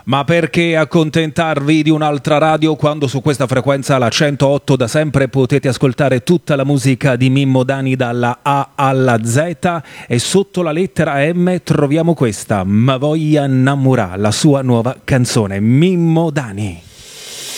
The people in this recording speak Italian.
Ma perché accontentarvi di un'altra radio quando su questa frequenza, la 108 da sempre, potete ascoltare tutta la musica di Mimmo Dani dalla A alla Z, e sotto la lettera M troviamo questa, Ma voglia innamorà, la sua nuova canzone, Mimmo Dani.